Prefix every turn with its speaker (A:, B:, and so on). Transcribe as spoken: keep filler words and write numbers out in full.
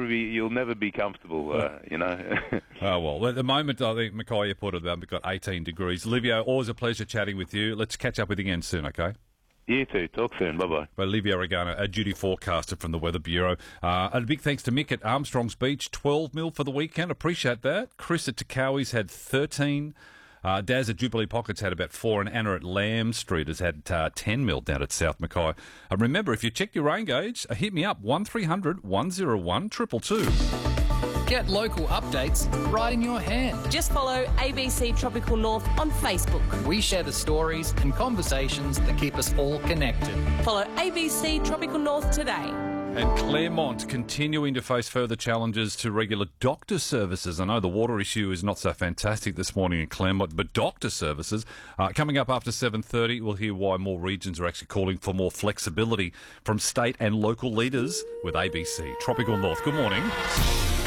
A: be you'll never be comfortable. Uh, you know.
B: Oh well, at the moment I think Mackay Airport at the moment got eighteen degrees. Livio, always a pleasure chatting with you. Let's catch up with you again soon, okay?
A: You too. Talk soon. Bye-bye.
B: By Livio Regano, a duty forecaster from the Weather Bureau. Uh, and a big thanks to Mick at Armstrong's Beach, twelve mil for the weekend. Appreciate that. Chris at Takawi's had thirteen. Uh, Daz at Jubilee Pockets had about four, and Anna at Lamb Street has had uh, ten mil down at South Mackay. And remember, if you check your rain gauge, uh, hit me up, one three hundred one oh one two two two.
C: Get local updates right in your hand.
D: Just follow A B C Tropical North on Facebook.
C: We share the stories and conversations that keep us all connected.
D: Follow A B C Tropical North today.
B: And Claremont continuing to face further challenges to regular doctor services. I know the water issue is not so fantastic this morning in Claremont, but doctor services. Uh, coming up after seven thirty, we'll hear why more regions are actually calling for more flexibility from state and local leaders with A B C Tropical North. Good morning.